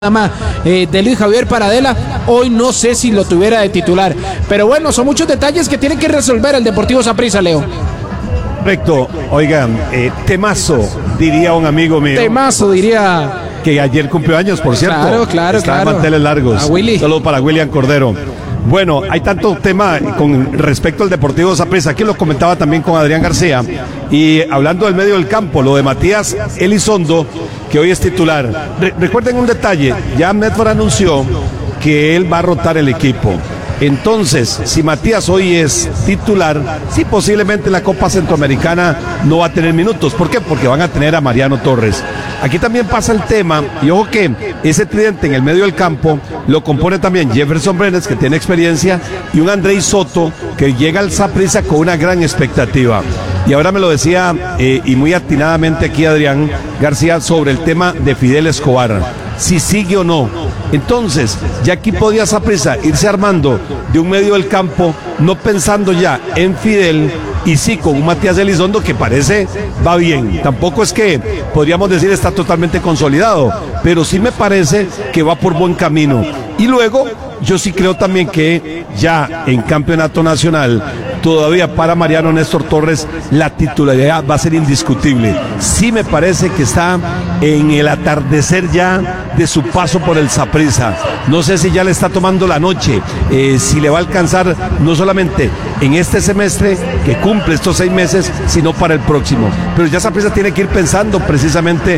de Luis Javier Paradela, hoy no sé si lo tuviera de titular, pero bueno, son muchos detalles que tiene que resolver el Deportivo Saprissa, Leo. Correcto, oigan, temazo, diría un amigo mío. Temazo, diría. Que ayer cumplió años, por cierto. Claro. Está en manteles largos. A Willy. Solo para William Cordero. Bueno, hay tanto tema con respecto al Deportivo Saprissa. Aquí lo comentaba también con Adrián García. Y hablando del medio del campo, lo de Matías Elizondo, que hoy es titular. Recuerden un detalle, ya Medford anunció que él va a rotar el equipo. Entonces, si Matías hoy es titular, sí, posiblemente la Copa Centroamericana no va a tener minutos. ¿Por qué? Porque van a tener a Mariano Torres. Aquí también pasa el tema, y ojo que ese tridente en el medio del campo lo compone también Jefferson Brenes, que tiene experiencia, y un Andrei Soto, que llega al Saprissa con una gran expectativa. Y ahora me lo decía, y muy atinadamente aquí Adrián García, sobre el tema de Fidel Escobar, si sigue o no. Entonces, ya aquí podía Saprissa irse armando de un medio del campo, no pensando ya en Fidel, y sí con un Matías Elizondo que parece va bien. Tampoco es que podríamos decir está totalmente consolidado, pero sí me parece que va por buen camino. Y luego, yo sí creo también que ya en campeonato nacional, todavía para Mariano Néstor Torres, la titularidad va a ser indiscutible. Sí me parece que está en el atardecer ya de su paso por el Saprissa. No sé si ya le está tomando la noche, si le va a alcanzar no solamente en este semestre que cumple estos 6 meses, sino para el próximo. Pero ya Saprissa tiene que ir pensando precisamente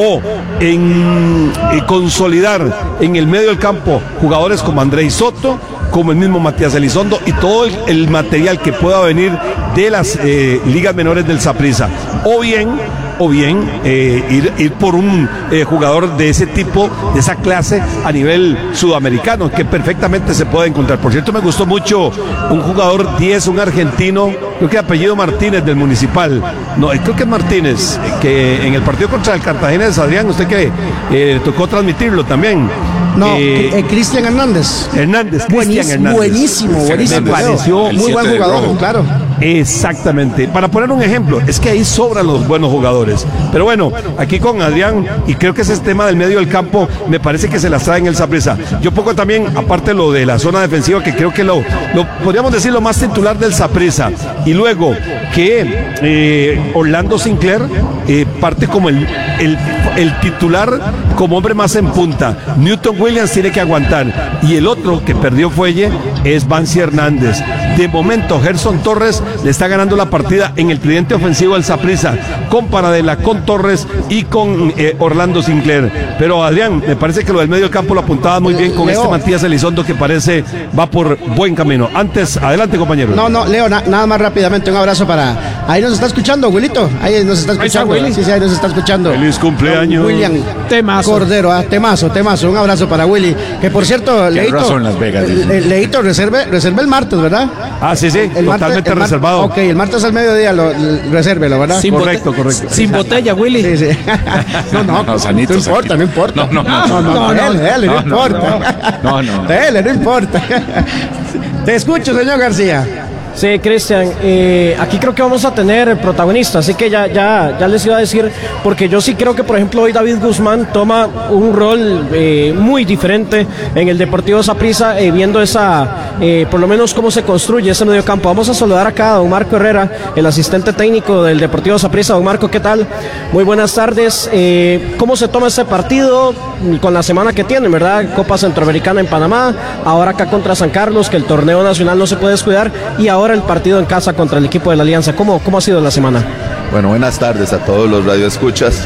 en consolidar en el medio del campo jugadores como Andrei Soto, como el mismo Matías Elizondo y todo el material que pueda venir de las ligas menores del Saprissa. O bien ir por un jugador de ese tipo, de esa clase a nivel sudamericano, que perfectamente se puede encontrar. Por cierto, me gustó mucho un jugador 10, un argentino, creo que apellido Martínez, del Municipal. No, creo que es Martínez, que en el partido contra el Cartagena de Adrián, usted que tocó transmitirlo también. No, Cristian Hernández. Buenísimo. Me pareció muy buen jugador, claro. Exactamente. Para poner un ejemplo, es que ahí sobran los buenos jugadores. Pero bueno, aquí con Adrián, y creo que ese tema del medio del campo, me parece que se las trae en el Saprissa. Yo pongo también, aparte lo de la zona defensiva, que creo que lo podríamos decir lo más titular del Saprissa. Y luego que Orlando Sinclair parte como el titular, como hombre más en punta. Newton Williams tiene que aguantar. Y el otro que perdió fuelle es Vancy Hernández. De momento, Gerson Torres le está ganando la partida en el tridente ofensivo del Saprissa, con Paradela, con Torres y con Orlando Sinclair. Pero Adrián, me parece que lo del medio del campo lo apuntaba muy bien con Leo. Matías Elizondo, que parece va por buen camino. Antes, adelante, compañero. No, Leo, nada más rápidamente, un abrazo para... Ahí nos está escuchando, Wilito. Ahí nos está escuchando. Sí, ahí nos está escuchando. Feliz cumpleaños. William Temazo. Cordero, temazo. Un abrazo para Willy. Que por cierto, Leito, Las Vegas, Leito reserve el martes, ¿verdad? Ah, sí, totalmente reservado. Ok, el martes al mediodía resérvelo, ¿verdad? Correcto. Sin botella, Willy. Sí. No, sanito, no importa. Dele, no importa. Dele, no importa. Te escucho, señor García. Sí, Cristian, aquí creo que vamos a tener protagonistas, así que ya les iba a decir, porque yo sí creo que, por ejemplo, hoy David Guzmán toma un rol muy diferente en el Deportivo Saprissa, viendo por lo menos cómo se construye ese medio campo. Vamos a saludar acá a don Marco Herrera, el asistente técnico del Deportivo Saprissa. Don Marco, ¿qué tal? Muy buenas tardes. ¿Cómo se toma ese partido con la semana que tienen, verdad? Copa Centroamericana en Panamá, ahora acá contra San Carlos, que el torneo nacional no se puede descuidar, y ahora el partido en casa contra el equipo de la Alianza. ¿Cómo ha sido la semana? Bueno, buenas tardes a todos los radioescuchas.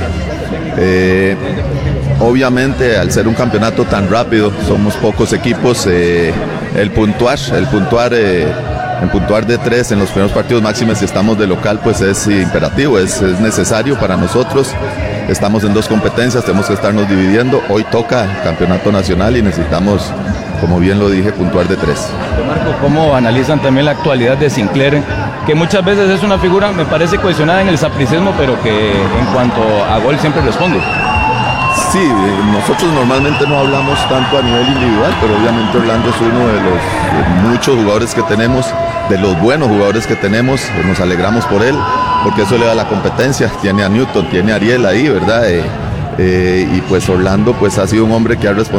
Obviamente, al ser un campeonato tan rápido, somos pocos equipos, el puntuar de 3 en los primeros partidos máximos si estamos de local, pues es imperativo, es necesario para nosotros. Estamos en 2 competencias, tenemos que estarnos dividiendo. Hoy toca el campeonato nacional y necesitamos, como bien lo dije, puntuar de 3. Marco, ¿cómo analizan también la actualidad de Sinclair? Que muchas veces es una figura, me parece, cohesionada en el sapricismo, pero que en cuanto a gol siempre responde. Sí, nosotros normalmente no hablamos tanto a nivel individual, pero obviamente Orlando es uno de los muchos jugadores que tenemos, de los buenos jugadores que tenemos. Nos alegramos por él, porque eso le da la competencia. Tiene a Newton, tiene a Ariel ahí, ¿verdad? Y pues Orlando pues ha sido un hombre que ha respondido